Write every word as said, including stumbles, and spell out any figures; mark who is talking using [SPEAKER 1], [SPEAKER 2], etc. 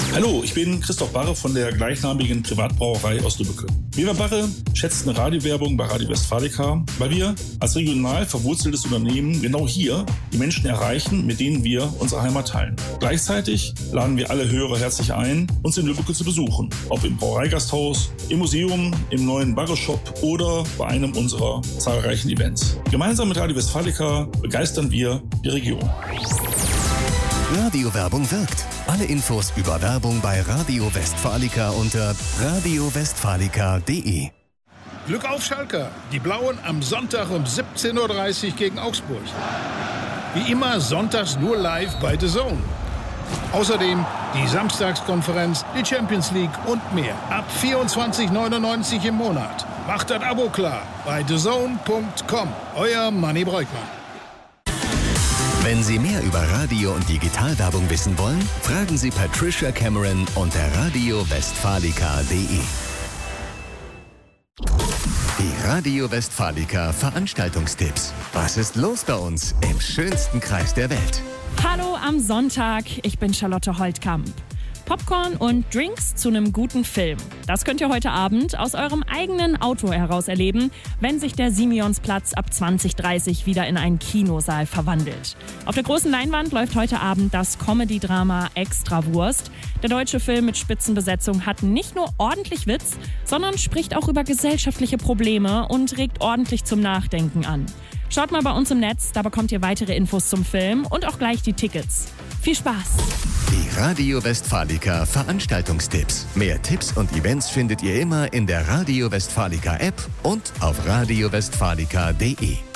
[SPEAKER 1] Hallo, ich bin Christoph Barre von der gleichnamigen Privatbrauerei aus Lübbecke. Weber Barre schätzt eine Radiowerbung bei Radio Westfalica, weil wir als regional verwurzeltes Unternehmen genau hier die Menschen erreichen, mit denen wir unsere Heimat teilen. Gleichzeitig laden wir alle Hörer herzlich ein, uns in Lübbecke zu besuchen. Ob im Brauereigasthaus, im Museum, im neuen Barre-Shop oder bei einem unserer zahlreichen Events. Gemeinsam mit Radio Westfalica begeistern wir die Region.
[SPEAKER 2] Radiowerbung wirkt. Alle Infos über Werbung bei Radio Westfalica unter radio westfalica punkt de.
[SPEAKER 3] Glück auf Schalke. Die Blauen am Sonntag um siebzehn Uhr dreißig gegen Augsburg. Wie immer sonntags nur live bei The Zone. Außerdem die Samstagskonferenz, die Champions League und mehr. Ab vierundzwanzig neunundneunzig im Monat. Macht das Abo klar bei the zone punkt com. Euer Manni Breukmann.
[SPEAKER 2] Wenn Sie mehr über Radio- und Digitalwerbung wissen wollen, fragen Sie Patricia Cameron unter radio westfalica punkt de. Die Radio Westfalica Veranstaltungstipps. Was ist los bei uns im schönsten Kreis der Welt?
[SPEAKER 4] Hallo am Sonntag, ich bin Charlotte Holtkamp. Popcorn und Drinks zu einem guten Film. Das könnt ihr heute Abend aus eurem eigenen Auto heraus erleben, wenn sich der Simeonsplatz ab zwanzig Uhr dreißig wieder in einen Kinosaal verwandelt. Auf der großen Leinwand läuft heute Abend das Comedy-Drama Extrawurst. Der deutsche Film mit Spitzenbesetzung hat nicht nur ordentlich Witz, sondern spricht auch über gesellschaftliche Probleme und regt ordentlich zum Nachdenken an. Schaut mal bei uns im Netz, da bekommt ihr weitere Infos zum Film und auch gleich die Tickets. Viel Spaß!
[SPEAKER 2] Die Radio Westfalica Veranstaltungstipps. Mehr Tipps und Events findet ihr immer in der Radio Westfalica App und auf radio westfalica punkt de.